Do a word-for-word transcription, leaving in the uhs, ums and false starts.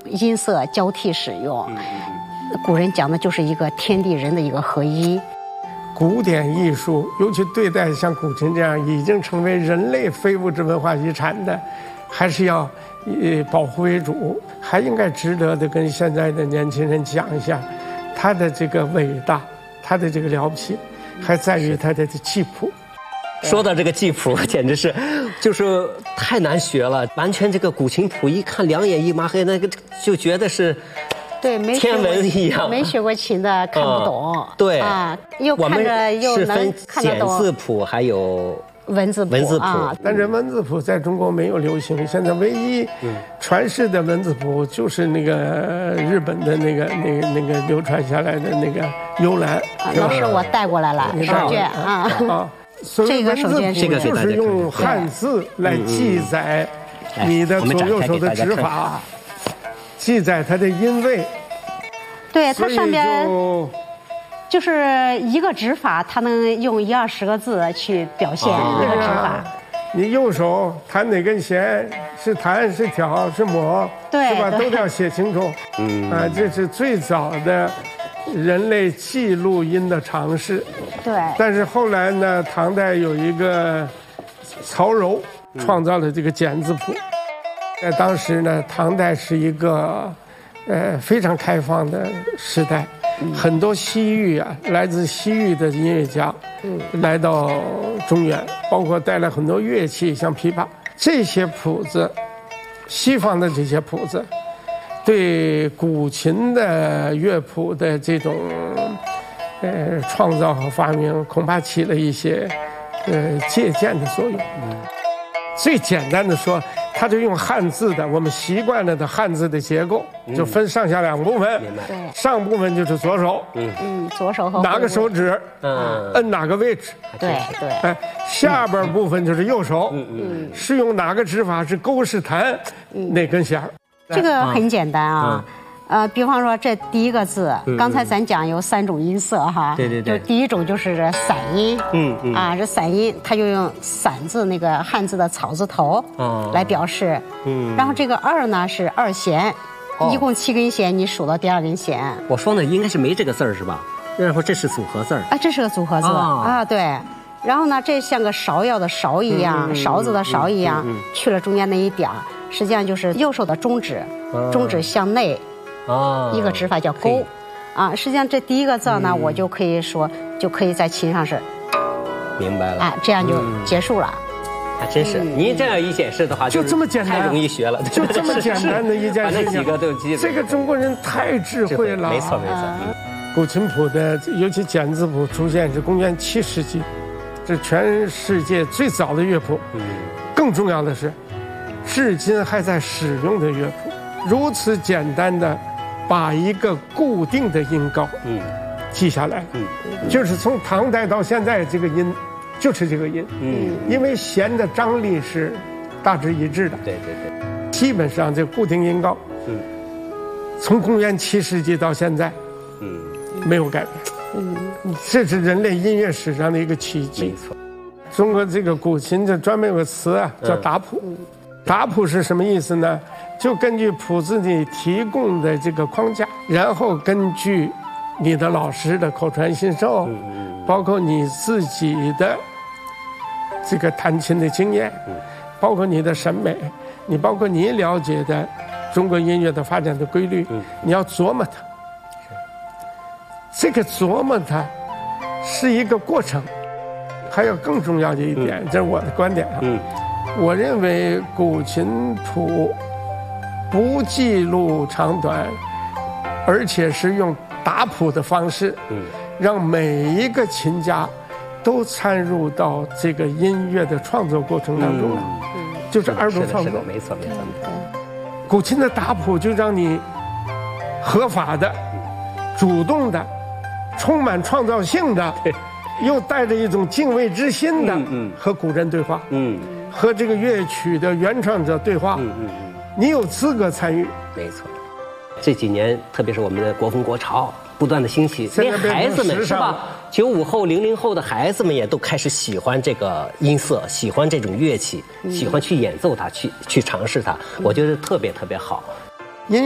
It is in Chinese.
音色交替使用。古人讲的就是一个天地人的一个合一。 古典艺术，尤其对待像古琴这样已经成为人类非物质文化遗产的，还是要呃保护为主，还应该值得的跟现在的年轻人讲一下，它的这个伟大，它的这个了不起，还在于它的记谱。 说到这个记谱，简直是，就是太难学了。完全这个古琴谱一看两眼一抹黑，那个就觉得是， 对，没天文一样。 没学过琴的看不懂。 嗯、对啊，又看着又能看得懂。 简字谱还有文字谱。 文字谱， 啊、 但是文字谱在中国没有流行。现在唯一传世的文字谱就是那个日本的那个那个那个流传下来的那个幽兰。 啊、老师，我带过来了手卷啊。啊所谓文字谱就是用汉字来记载你的左右手的指法，记载它的音位。 对，它上边就是一个指法，它能用一二十个字去表现一个指法。 你右手弹哪根弦，是弹是挑是抹， 对， 是吧？都要写清楚。嗯啊，这是最早的人类记录音的尝试。 对。但是后来呢，唐代有一个曹柔创造了这个简字谱。在当时呢，唐代是一个呃非常开放的时代，很多西域啊，来自西域的音乐家，来到中原，包括带来很多乐器，像琵琶。这些谱子，西方的这些谱子，对古琴的乐谱的这种呃创造和发明，恐怕起了一些呃借鉴的作用。最简单的说，它就用汉字的，我们习惯了的汉字的结构，就分上下两部分。 对， 上部分就是左手， 嗯嗯，左手和哪个手指，嗯，摁哪个位置。 对对。 哎，下边部分就是右手，嗯嗯，是用哪个指法，是勾是弹哪根弦。 这个很简单啊。呃，比方说这第一个字，刚才咱讲有三种音色哈， 对对对， 就第一种就是散音，嗯嗯，啊，这散音它就用散字那个汉字的草字头来表示，嗯，然后这个二呢是二弦，一共七根弦，你数到第二根弦。 我说呢，应该是没这个字儿是吧？然后这是组合字儿， 啊，这是个组合字啊，对，然后呢，这像个芍药的芍一样，勺子的勺一样，去了中间那一点，实际上就是右手的中指，中指向内。啊，一个指法叫勾，啊，实际上这第一个字呢，我就可以说，就可以在琴上是， 明白了， 啊，这样就结束了。 还真是，您这样一解释的话， 就这么简单， 太容易学了， 就这么简单的一件事情， 把那几个都记得。 这个中国人太智慧了， 没错没错。 古琴谱的，尤其简字谱出现是公元七世纪，这全世界最早的乐谱。嗯，更重要的是，至今还在使用的乐谱，如此简单的。把一个固定的音高，嗯，记下来，嗯，就是从唐代到现在，这个音，就是这个音，嗯，因为弦的张力是大致一致的， 对对对， 基本上这固定音高，嗯，从公元七世纪到现在，嗯，没有改变，嗯，这是人类音乐史上的一个奇迹。 没错， 中国这个古琴这专门有个词啊，叫打谱，打谱是什么意思呢？就根据谱子里提供的这个框架，然后根据你的老师的口传心授，包括你自己的这个弹琴的经验，包括你的审美，你包括你了解的中国音乐的发展的规律，你要琢磨它。这个琢磨它是一个过程。还有更重要的一点，这是我的观点啊，我认为古琴谱不记录长短，而且是用打谱的方式，嗯，让每一个琴家都参入到这个音乐的创作过程当中了，嗯，就是二度创作， 没错没错。 古琴的打谱就让你合法的、主动的、充满创造性的，又带着一种敬畏之心的，嗯，和古人对话，嗯，和这个乐曲的原创者对话，嗯嗯。你有资格参与， 没错。这几年，特别是我们的国风国潮不断的兴起，连孩子们是吧？九五后、零零后的孩子们也都开始喜欢这个音色，喜欢这种乐器，喜欢去演奏它，去去尝试它。我觉得特别特别好。